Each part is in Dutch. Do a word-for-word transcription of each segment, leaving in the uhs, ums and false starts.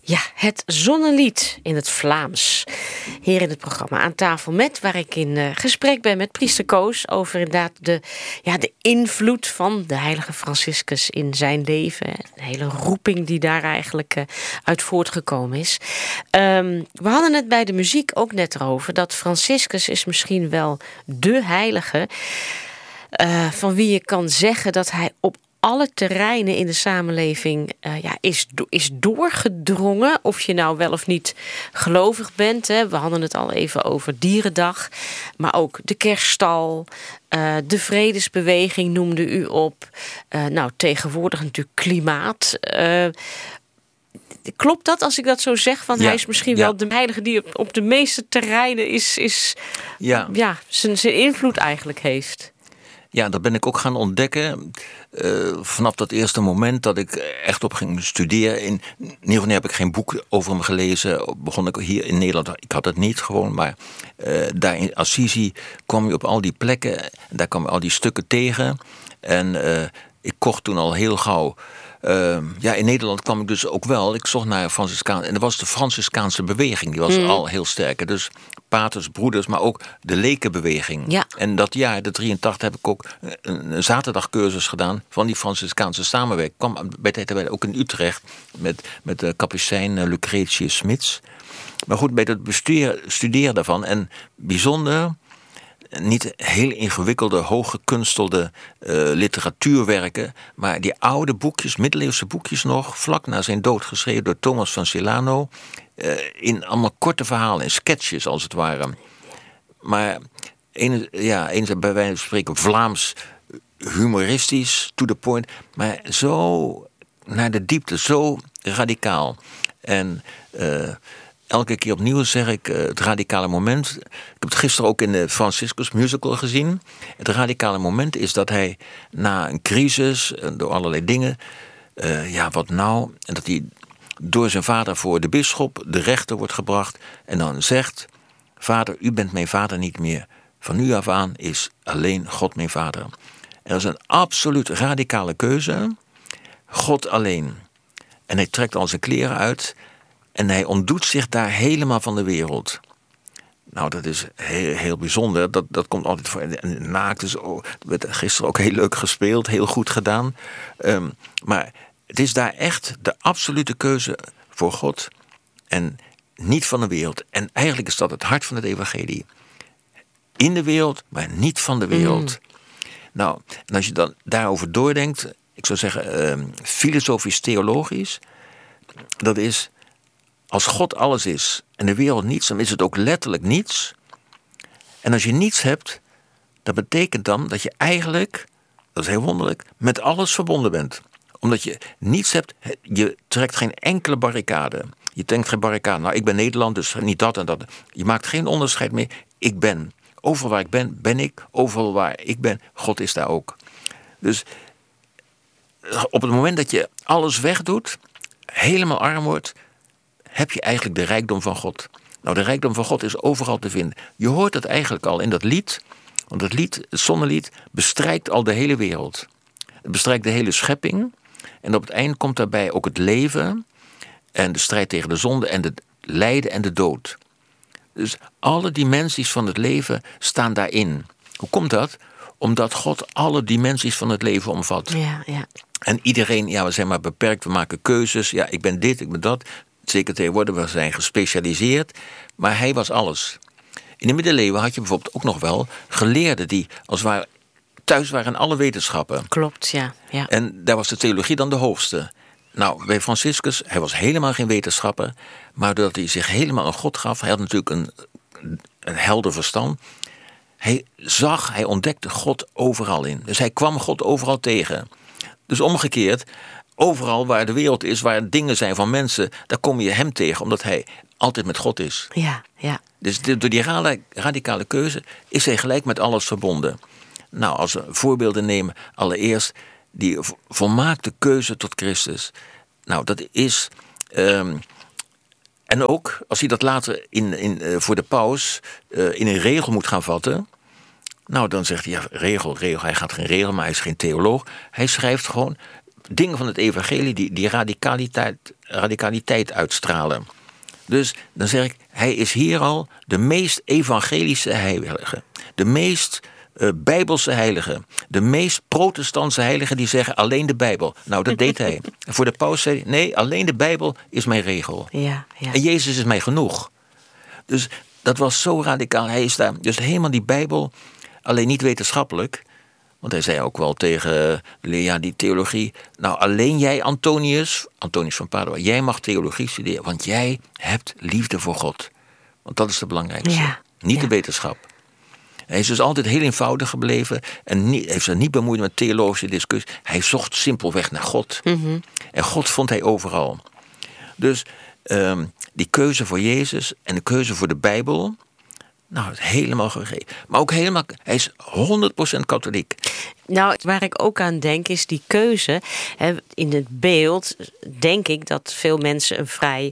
Ja, het Zonnelied in het Vlaams. Hier in het programma Aan tafel met, waar ik in uh, gesprek ben met priester Koos over inderdaad de, ja, de invloed van de heilige Franciscus in zijn leven. De hele roeping die daar eigenlijk uh, uit voortgekomen is. Um, we hadden het bij de muziek ook net over, dat Franciscus is misschien wel de heilige uh, van wie je kan zeggen dat hij op alle terreinen in de samenleving uh, ja, is, do- is doorgedrongen. Of je nou wel of niet gelovig bent. Hè. We hadden het al even over Dierendag. Maar ook de kerststal. Uh, de vredesbeweging noemde u op. Uh, nou, tegenwoordig natuurlijk klimaat. Uh, klopt dat als ik dat zo zeg? Van ja, hij is misschien ja. wel de heilige die op, op de meeste terreinen is, is ja. Ja, zijn, zijn invloed eigenlijk heeft. Ja, dat ben ik ook gaan ontdekken. Uh, vanaf dat eerste moment dat ik echt op ging studeren. In, in ieder geval heb ik geen boek over hem gelezen. Begon ik hier in Nederland. Ik had het niet gewoon. Maar uh, daar in Assisi kwam je op al die plekken. Daar kwam je al die stukken tegen. En uh, ik kocht toen al heel gauw. Uh, ja, in Nederland kwam ik dus ook wel. Ik zocht naar Franciscaan. En dat was de Franciscaanse beweging. Die was mm. al heel sterk. Dus paters, broeders, maar ook de lekenbeweging. Ja. En dat jaar, de drieëntachtig, heb ik ook een, een zaterdagcursus gedaan van die Franciscaanse samenwerking. Ik kwam bij tijd ook in Utrecht met, met de kapitein Lucretius Smits. Maar goed, bij het bestuur, studeren daarvan en bijzonder, niet heel ingewikkelde, hooggekunstelde uh, literatuurwerken, maar die oude boekjes, middeleeuwse boekjes nog, vlak na zijn dood geschreven door Thomas van Celano, uh, in allemaal korte verhalen, in sketches als het ware. Maar een, ja, eens bij wijze van spreken Vlaams, humoristisch, to the point, maar zo naar de diepte, zo radicaal. En uh, elke keer opnieuw zeg ik uh, het radicale moment. Ik heb het gisteren ook in de Franciscus musical gezien. Het radicale moment is dat hij na een crisis, uh, door allerlei dingen, uh, ja wat nou, en dat hij door zijn vader voor de bisschop, de rechter wordt gebracht en dan zegt: Vader, u bent mijn vader niet meer. Van nu af aan is alleen God mijn vader. En dat is een absoluut radicale keuze. God alleen. En hij trekt al zijn kleren uit en hij ontdoet zich daar helemaal van de wereld. Nou, dat is heel, heel bijzonder. Dat, dat komt altijd voor. En naakt is, oh, werd gisteren ook heel leuk gespeeld, heel goed gedaan. Um, maar het is daar echt de absolute keuze voor God en niet van de wereld. En eigenlijk is dat het hart van het evangelie. In de wereld, maar niet van de wereld. Mm. Nou, en als je dan daarover doordenkt, ik zou zeggen, um, filosofisch-theologisch, dat is, als God alles is en de wereld niets, dan is het ook letterlijk niets. En als je niets hebt, dat betekent dan dat je eigenlijk, dat is heel wonderlijk, met alles verbonden bent. Omdat je niets hebt, je trekt geen enkele barricade. Je denkt geen barricade, nou ik ben Nederland, dus niet dat en dat. Je maakt geen onderscheid meer, ik ben. Overal waar ik ben, ben ik. Overal waar ik ben, God is daar ook. Dus op het moment dat je alles wegdoet, helemaal arm wordt, heb je eigenlijk de rijkdom van God. Nou, de rijkdom van God is overal te vinden. Je hoort het eigenlijk al in dat lied. Want het lied, het Zonnelied, bestrijkt al de hele wereld. Het bestrijkt de hele schepping. En op het eind komt daarbij ook het leven en de strijd tegen de zonde en het lijden en de dood. Dus alle dimensies van het leven staan daarin. Hoe komt dat? Omdat God alle dimensies van het leven omvat. Ja, ja. En iedereen, ja, we zijn maar beperkt, we maken keuzes. Ja, ik ben dit, ik ben dat. Zeker tegenwoordig, we zijn gespecialiseerd. Maar hij was alles. In de middeleeuwen had je bijvoorbeeld ook nog wel geleerden die als het ware thuis waren in alle wetenschappen. Klopt, ja. ja. En daar was de theologie dan de hoogste. Nou, bij Franciscus, hij was helemaal geen wetenschapper, maar doordat hij zich helemaal aan God gaf, hij had natuurlijk een, een helder verstand. Hij zag, hij ontdekte God overal in. Dus hij kwam God overal tegen. Dus omgekeerd, overal waar de wereld is, waar dingen zijn van mensen, daar kom je hem tegen, omdat hij altijd met God is. Ja, ja. Dus door die radicale keuze is hij gelijk met alles verbonden. Nou, als we voorbeelden nemen, allereerst die volmaakte keuze tot Christus. Nou, dat is Um, en ook, als hij dat later in, in, uh, voor de paus uh, in een regel moet gaan vatten. Nou, dan zegt hij, ja, regel, regel. Hij gaat geen regel, maar hij is geen theoloog. Hij schrijft gewoon dingen van het evangelie die, die radicaliteit, radicaliteit uitstralen. Dus dan zeg ik, hij is hier al de meest evangelische heilige. De meest uh, bijbelse heilige. De meest protestantse heilige die zeggen alleen de Bijbel. Nou, dat deed hij. En voor de paus zei hij, nee, alleen de Bijbel is mijn regel. Ja, ja. En Jezus is mij genoeg. Dus dat was zo radicaal. Hij is daar dus helemaal die Bijbel, alleen niet wetenschappelijk. Want hij zei ook wel tegen ja, die theologie, nou alleen jij Antonius, Antonius van Padua, jij mag theologie studeren, want jij hebt liefde voor God. Want dat is het belangrijkste. Ja, niet ja. de wetenschap. Hij is dus altijd heel eenvoudig gebleven en niet, heeft zich niet bemoeid met theologische discussies. Hij zocht simpelweg naar God. Mm-hmm. En God vond hij overal. Dus um, die keuze voor Jezus en de keuze voor de Bijbel, nou, helemaal gegeven. Maar ook helemaal, hij is honderd procent katholiek. Nou, waar ik ook aan denk is die keuze. Hè, in het beeld denk ik dat veel mensen een vrij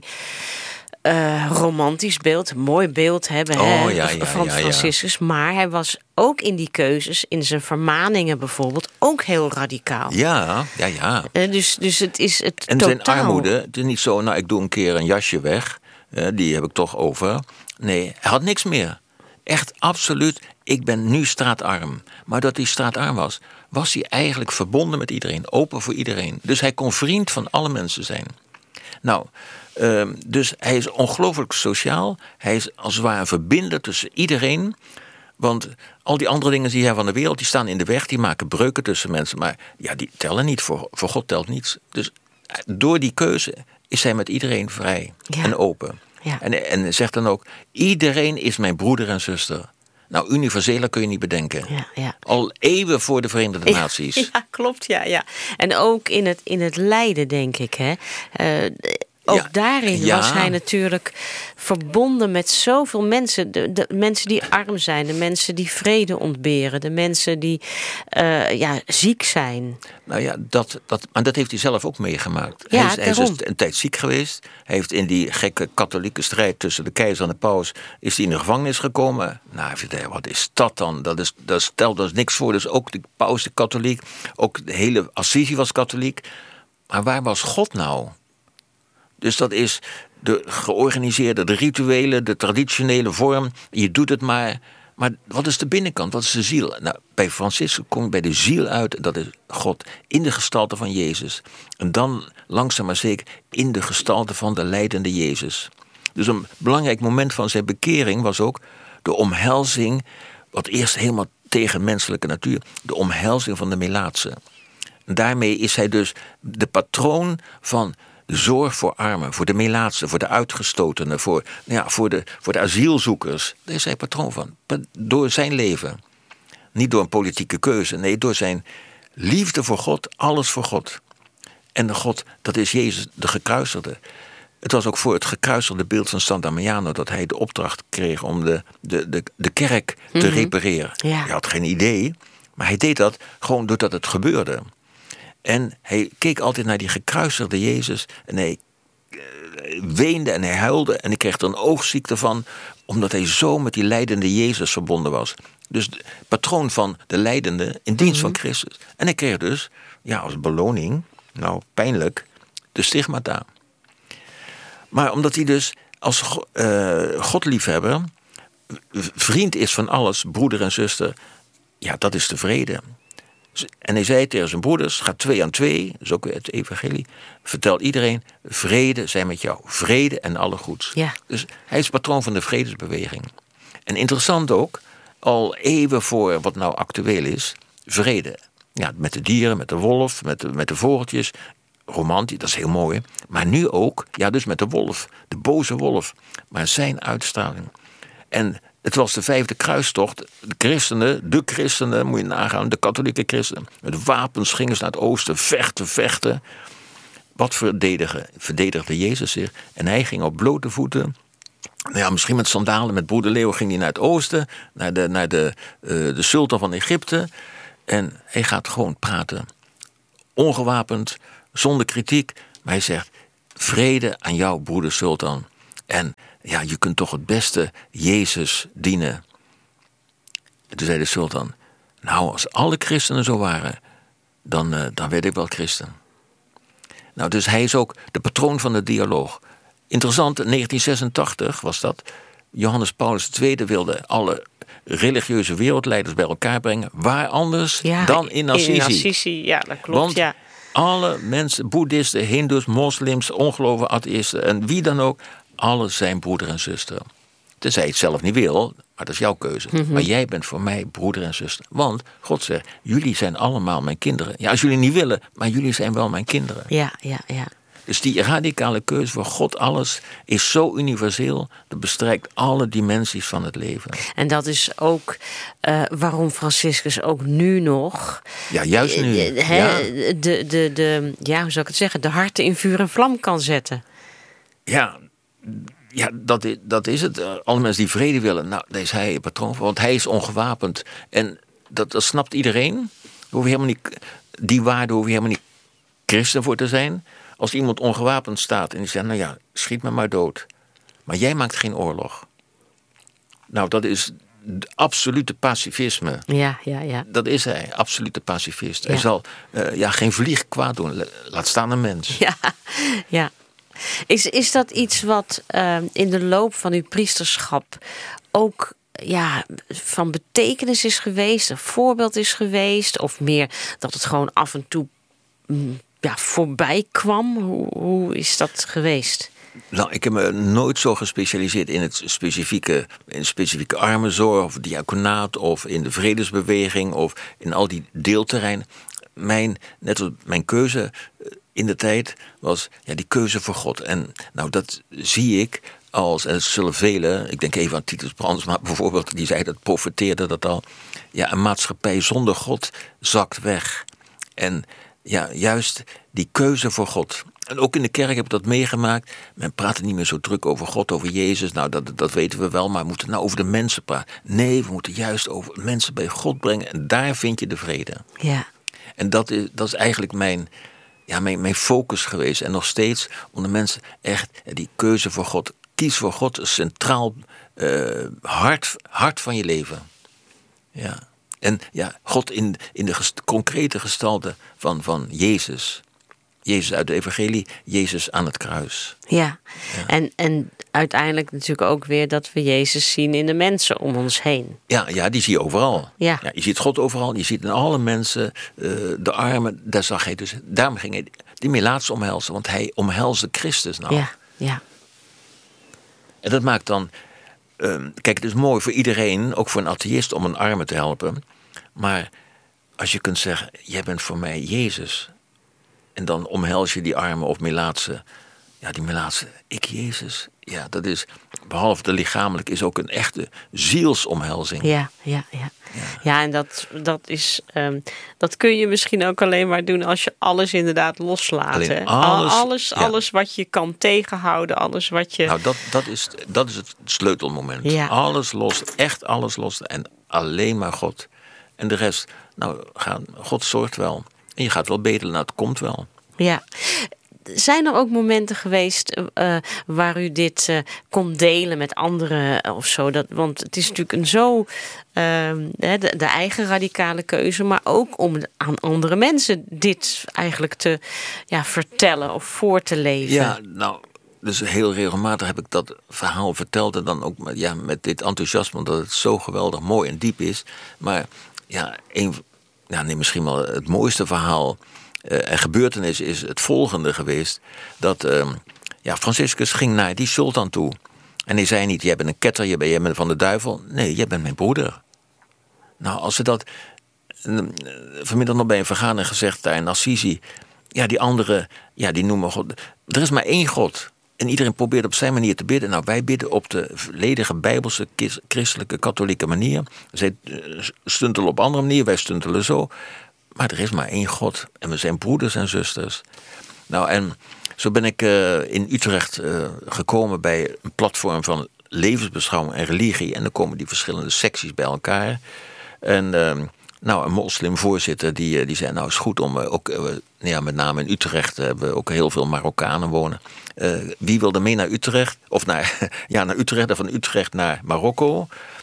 uh, romantisch beeld, een mooi beeld hebben Oh, hè, ja, ja, van ja, ja. Franciscus. Maar hij was ook in die keuzes, in zijn vermaningen bijvoorbeeld, ook heel radicaal. Ja, ja, ja. Uh, dus, dus het is het En totaal. zijn armoede, het is niet zo, nou ik doe een keer een jasje weg. Uh, die heb ik toch over. Nee, hij had niks meer. Echt absoluut, ik ben nu straatarm. Maar dat hij straatarm was, was hij eigenlijk verbonden met iedereen. Open voor iedereen. Dus hij kon vriend van alle mensen zijn. Nou, uh, dus hij is ongelooflijk sociaal. Hij is als het ware een verbinder tussen iedereen. Want al die andere dingen die hij van de wereld, die staan in de weg. Die maken breuken tussen mensen. Maar ja, die tellen niet. Voor, voor God telt niets. Dus door die keuze is hij met iedereen vrij Ja. en open. Ja. En, en zegt dan ook, iedereen is mijn broeder en zuster. Nou, universeler kun je niet bedenken. Ja, ja. Al eeuwen voor de Verenigde Naties. Ja, ja, klopt, ja, ja. En ook in het, in het lijden, denk ik, hè. Uh, ook Ja, daarin ja. was hij natuurlijk verbonden met zoveel mensen. De, de mensen die arm zijn, de mensen die vrede ontberen, de mensen die uh, ja, ziek zijn. Nou ja, dat, dat, maar dat heeft hij zelf ook meegemaakt. Ja, hij, is, hij is daarom. dus een tijd ziek geweest. Hij heeft in die gekke katholieke strijd tussen de keizer en de paus, is hij in de gevangenis gekomen. Nou, hij zei, wat is dat dan? Dat, is, dat stelt dus niks voor. Dus ook de paus is katholiek. Ook de hele Assisi was katholiek. Maar waar was God nou? Dus dat is de georganiseerde, de rituele, de traditionele vorm. Je doet het maar. Maar wat is de binnenkant? Wat is de ziel? Nou, bij Franciscus kom je bij de ziel uit. En dat is God in de gestalte van Jezus. En dan langzaam maar zeker in de gestalte van de lijdende Jezus. Dus een belangrijk moment van zijn bekering was ook de omhelzing. Wat eerst helemaal tegen menselijke natuur. De omhelzing van de Melaatse. En daarmee is hij dus de patroon van de zorg voor armen, voor de Melaatsen, voor de uitgestotenen, voor, ja, voor, de, voor de asielzoekers. Daar is hij patroon van. Door zijn leven. Niet door een politieke keuze, nee, door zijn liefde voor God, alles voor God. En de God, dat is Jezus, de gekruisigde. Het was ook voor het gekruisigde beeld van San Damiano dat hij de opdracht kreeg om de, de, de, de kerk te Mm-hmm. repareren. Ja. Hij had geen idee, maar hij deed dat gewoon doordat het gebeurde. En hij keek altijd naar die gekruisigde Jezus. En hij weende en hij huilde. En hij kreeg er een oogziekte van. Omdat hij zo met die lijdende Jezus verbonden was. Dus de patroon van de lijdende in dienst mm-hmm. van Christus. En hij kreeg dus, ja, als beloning, nou pijnlijk, de stigmata. Maar omdat hij dus als uh, Godliefhebber vriend is van alles, broeder en zuster. Ja, dat is de vrede. En hij zei tegen zijn broeders, ga twee aan twee, dat is ook weer het evangelie, vertel iedereen, vrede zij met jou, vrede en alle goeds. Ja. Dus hij is patroon van de vredesbeweging. En interessant ook, al eeuwen voor wat nou actueel is, vrede. Ja, met de dieren, met de wolf, met de, met de vogeltjes, romantisch, dat is heel mooi. Maar nu ook, ja, dus met de wolf, de boze wolf, maar zijn uitstraling. En het was de vijfde kruistocht. De christenen, de christenen, moet je nagaan, de katholieke christenen. Met wapens gingen ze naar het oosten, vechten, vechten. Wat verdedigen? Verdedigde Jezus zich. En hij ging op blote voeten. Nou ja, misschien met sandalen, met broeder Leo ging hij naar het oosten. Naar de, naar de, uh, de sultan van Egypte. En hij gaat gewoon praten. Ongewapend, zonder kritiek. Maar hij zegt, vrede aan jou, broeder sultan. En ja, je kunt toch het beste Jezus dienen. En toen zei de sultan, nou, als alle christenen zo waren, dan, uh, dan werd ik wel christen. Nou, dus hij is ook de patroon van de dialoog. Interessant, in negentien zesentachtig was dat. Johannes Paulus de Tweede wilde alle religieuze wereldleiders bij elkaar brengen. Waar anders ja, dan in Assisi. In Assisi, ja, dat klopt. Want ja. alle mensen, boeddhisten, hindoes, moslims, ongelovigen, atheïsten en wie dan ook, alle zijn broeder en zuster. Tenzij je het zelf niet wil, maar dat is jouw keuze. Mm-hmm. Maar jij bent voor mij broeder en zuster. Want God zegt, jullie zijn allemaal mijn kinderen. Ja, als jullie niet willen, maar jullie zijn wel mijn kinderen. Ja, ja, ja. Dus die radicale keuze voor God alles is zo universeel. Dat bestrijkt alle dimensies van het leven. En dat is ook uh, waarom Franciscus ook nu nog... Ja, juist nu. Uh, he, ja. De, de, de, ja, hoe zou ik het zeggen? De harten in vuur en vlam kan zetten. Ja, ja dat, is, dat is het. Uh, alle mensen die vrede willen, nou, daar is hij een patroon van. Want hij is ongewapend. En dat, dat snapt iedereen. Hoef je helemaal niet, die waarde hoef je helemaal niet christen voor te zijn. Als iemand ongewapend staat en die zegt, nou ja, schiet me maar dood. Maar jij maakt geen oorlog. Nou, dat is de absolute pacifisme. Ja, ja, ja. Dat is hij, absolute pacifist. Ja. Hij zal uh, ja, geen vlieg kwaad doen, laat staan een mens. Ja, ja. Is, is dat iets wat uh, in de loop van uw priesterschap ook... ja, van betekenis is geweest, een voorbeeld is geweest... of meer dat het gewoon af en toe... Mm, ja, voorbij kwam? Hoe, hoe is dat geweest? Nou, ik heb me nooit zo gespecialiseerd in het specifieke, in specifieke armenzorg of diaconaat of in de vredesbeweging of in al die deelterreinen. Mijn, net als mijn keuze in de tijd was ja, die keuze voor God. En nou, dat zie ik als, en dat zullen velen, ik denk even aan Titus Brandsma bijvoorbeeld, die zei dat, profeteerde dat al, ja, een maatschappij zonder God zakt weg. En ja, juist die keuze voor God. En ook in de kerk heb ik dat meegemaakt. Men praat niet meer zo druk over God, over Jezus. Nou, dat, dat weten we wel, maar we moeten nou over de mensen praten. Nee, we moeten juist over mensen bij God brengen. En daar vind je de vrede. Ja. En dat is, dat is eigenlijk mijn, ja, mijn, mijn focus geweest. En nog steeds om de mensen echt die keuze voor God. Kies voor God, een centraal uh, hart, hart van je leven. Ja. En ja, God in, in de gest- concrete gestalte van, van Jezus. Jezus uit de evangelie, Jezus aan het kruis. Ja, ja. En, en uiteindelijk natuurlijk ook weer dat we Jezus zien in de mensen om ons heen. Ja, ja, die zie je overal. Ja. Ja, je ziet God overal, je ziet in alle mensen, uh, de armen, daar zag hij dus. Daarom ging hij die melaatse omhelzen, want hij omhelsde Christus nou. Ja, ja. En dat maakt dan... Um, kijk, het is mooi voor iedereen, ook voor een atheïst, om een arme te helpen. Maar als je kunt zeggen, jij bent voor mij Jezus. En dan omhels je die arme of melaatse. Ja, die melaatse, ik Jezus. Ja, dat is, behalve de lichamelijk, is ook een echte zielsomhelzing. Ja, ja, ja. Ja, ja en dat, dat is, um, dat kun je misschien ook alleen maar doen als je alles inderdaad loslaat. Alleen hè? alles, alles, ja. alles wat je kan tegenhouden, alles wat je... Nou, dat, dat, is, dat is het sleutelmoment. Ja. Alles los, echt alles los en alleen maar God. En de rest, nou, gaan, God zorgt wel. En je gaat wel bedelen, nou, het komt wel. Ja. Zijn er ook momenten geweest uh, waar u dit uh, kon delen met anderen of zo? Dat, want het is natuurlijk een zo uh, de, de eigen radicale keuze, maar ook om aan andere mensen dit eigenlijk te ja, vertellen of voor te leven. Ja, nou, dus heel regelmatig heb ik dat verhaal verteld en dan ook met, ja, met dit enthousiasme dat het zo geweldig mooi en diep is. Maar ja, een, ja, nee, misschien wel het mooiste verhaal. Uh, en gebeurtenis is het volgende geweest. Dat uh, ja, Franciscus ging naar die sultan toe. En hij zei niet, jij bent een ketter, jij bent, jij bent van de duivel. Nee, jij bent mijn broeder. Nou, als ze dat uh, vanmiddag nog bij een vergadering gezegd daar in Assisi. Ja, die anderen, ja, die noemen God. Er is maar één God. En iedereen probeert op zijn manier te bidden. Nou, wij bidden op de volledige bijbelse, christelijke, katholieke manier. Zij stuntelen op andere manier, wij stuntelen zo. Maar er is maar één God en we zijn broeders en zusters. Nou, en zo ben ik uh, in Utrecht uh, gekomen bij een platform van levensbeschouwing en religie. En dan komen die verschillende secties bij elkaar. En uh, nou, een moslimvoorzitter die, die zei, nou is goed om uh, ook, uh, ja, met name in Utrecht hebben we ook heel veel Marokkanen wonen. Uh, wie wilde mee naar Utrecht? Of naar, ja, naar Utrecht, en van Utrecht naar Marokko.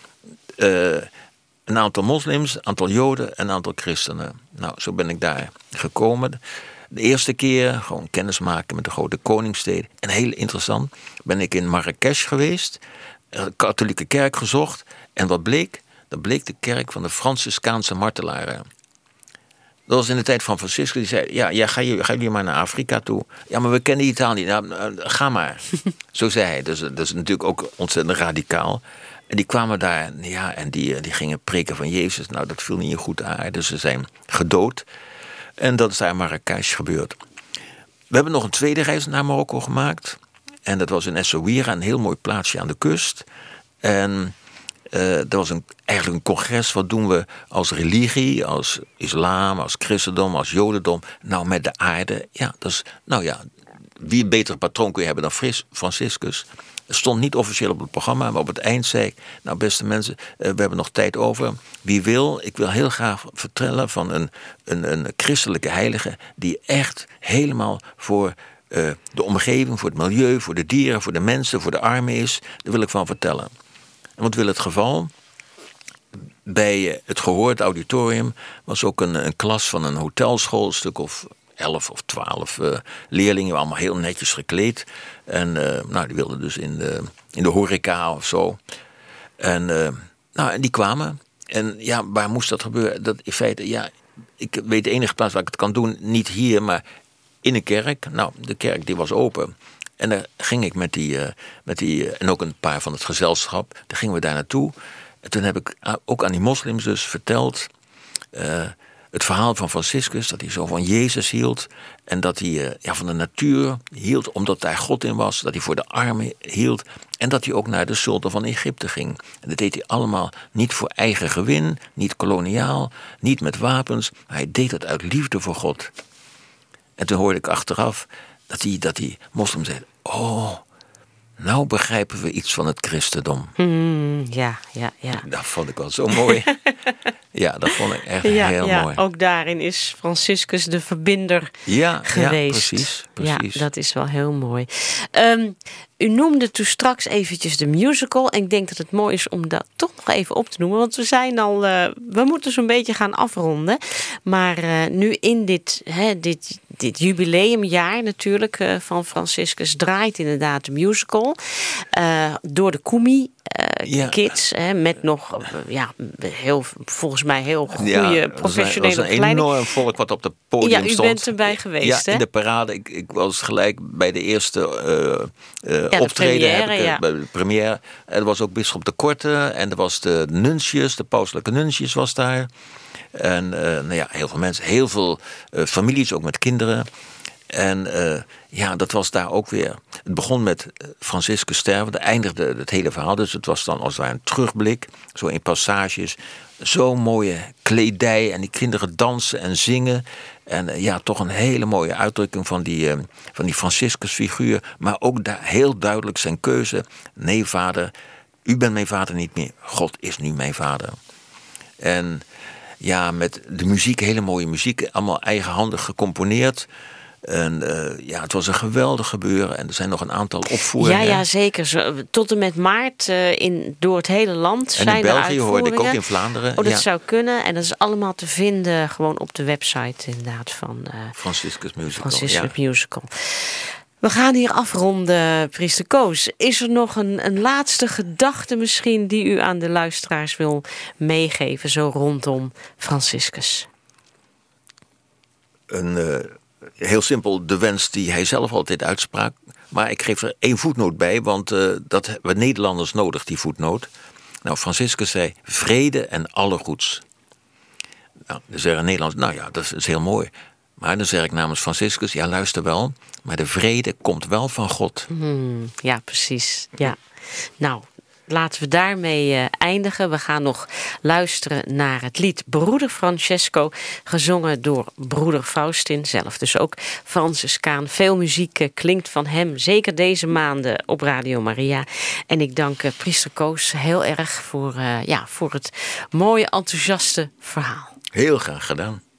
Uh, Een aantal moslims, een aantal joden en een aantal christenen. Nou, zo ben ik daar gekomen. de eerste keer gewoon kennis maken met de grote koningssteden. En heel interessant, ben ik in Marrakesh geweest, een katholieke kerk gezocht. En wat bleek? Dat bleek de kerk van de Franciscaanse martelaren. Dat was in de tijd van Franciscus. Die zei, ja, ja ga, je, ga jullie maar naar Afrika toe. Ja, maar we kennen die taal niet. Nou, ga maar. Zo zei hij. Dus dat is natuurlijk ook ontzettend radicaal. En die kwamen daar, ja, en die, die gingen preken van Jezus. Nou, dat viel niet in goed aard. Dus ze zijn gedood. En dat is daar in Marrakesh gebeurd. We hebben nog een tweede reis naar Marokko gemaakt. En dat was in Essaouira, een heel mooi plaatsje aan de kust. En Uh, dat was een, eigenlijk een congres. Wat doen we als religie, als islam, als christendom, als jodendom? Nou, met de aarde. Ja, dat is, nou ja, wie een betere patroon kun je hebben dan Fris, Franciscus? Het stond niet officieel op het programma, maar op het eind zei ik, nou beste mensen, uh, we hebben nog tijd over. Wie wil, ik wil heel graag vertellen van een, een, een christelijke heilige die echt helemaal voor uh, de omgeving, voor het milieu, voor de dieren, voor de mensen, voor de armen is. Daar wil ik van vertellen. En wat wil het geval? Bij het gehoord auditorium was ook een, een klas van een hotelschool, een stuk of elf of twaalf uh, leerlingen, allemaal heel netjes gekleed. En uh, nou, die wilden dus in de, in de horeca of zo. En, uh, nou, en die kwamen. En ja, waar moest dat gebeuren? Dat in feite, ja, ik weet de enige plaats waar ik het kan doen, niet hier, maar in een kerk. Nou, de kerk die was open. En daar ging ik met die, uh, met die uh, en ook een paar van het gezelschap, daar gingen we daar naartoe. En toen heb ik ook aan die moslims dus verteld uh, het verhaal van Franciscus, dat hij zo van Jezus hield. En dat hij uh, ja, van de natuur hield, omdat daar God in was. Dat hij voor de armen hield. En dat hij ook naar de sultan van Egypte ging. En dat deed hij allemaal niet voor eigen gewin, niet koloniaal, niet met wapens. Maar hij deed het uit liefde voor God. En toen hoorde ik achteraf dat die, dat die moslim zei, oh, nou begrijpen we iets van het christendom. Hmm, ja, ja, ja. Dat vond ik wel zo mooi. Ja, dat vond ik echt ja, heel ja, mooi. Ook daarin is Franciscus de verbinder ja, geweest. Ja, precies, precies. Ja, dat is wel heel mooi. Um, u noemde toen straks eventjes de musical. En ik denk dat het mooi is om dat toch nog even op te noemen. Want we zijn al, uh, we moeten zo'n beetje gaan afronden. Maar uh, nu in dit, hè, dit, dit jubileumjaar natuurlijk uh, van Franciscus draait inderdaad de musical. Uh, door de Kumi uh, ja. Kids. Hè, met nog, uh, ja, heel, volgens mij heel goede ja, professionele begeleiding. Er was een enorm volk wat op het podium stond. Ja, u stond. bent erbij geweest, ja, hè? in de parade. Ik, ik was gelijk bij de eerste uh, uh, ja, optreden. Première, heb ik, ja. Bij de première. Er was ook bisschop de Korte. En er was de nuncius, de pauselijke nuncius was daar. En uh, nou ja, heel veel mensen. Heel veel uh, families, ook met kinderen. En uh, ja, dat was daar ook weer. Het begon met Franciscus sterven. Dat eindigde het hele verhaal. Dus het was dan als het ware een terugblik. Zo in passages. Zo'n mooie kledij. En die kinderen dansen en zingen. En uh, ja, toch een hele mooie uitdrukking van die, uh, van die Franciscus figuur. Maar ook daar heel duidelijk zijn keuze. Nee, vader, u bent mijn vader niet meer. God is nu mijn vader. En ja, met de muziek, hele mooie muziek. Allemaal eigenhandig gecomponeerd. En uh, ja, het was een geweldig gebeuren. En er zijn nog een aantal opvoeringen. Ja, ja, zeker. Zo, tot en met maart uh, in, door het hele land en zijn in België er uitvoeringen. hoorde ik ook, in Vlaanderen. Oh, dat ja. zou kunnen. En dat is allemaal te vinden gewoon op de website inderdaad van uh, Franciscus Musical. Franciscus ja. Musical. We gaan hier afronden, priester Koos. Is er nog een, een laatste gedachte misschien die u aan de luisteraars wil meegeven, zo rondom Franciscus? Een... Uh, Heel simpel, de wens die hij zelf altijd uitsprak. Maar ik geef er één voetnoot bij, want uh, dat hebben we Nederlanders nodig, die voetnoot. Nou, Franciscus zei, vrede en alle goeds. Nou, dan zeggen Nederlanders, nou ja, dat is heel mooi. Maar dan zeg ik namens Franciscus, ja, luister wel. Maar de vrede komt wel van God. Hmm, ja, precies. Ja. Nou, laten we daarmee uh, eindigen. We gaan nog luisteren naar het lied Broeder Francesco, gezongen door broeder Faustin zelf. Dus ook Franciscaan. Veel muziek uh, klinkt van hem, zeker deze maanden op Radio Maria. En ik dank uh, priester Koos heel erg voor, uh, ja, voor het mooie, enthousiaste verhaal. Heel graag gedaan.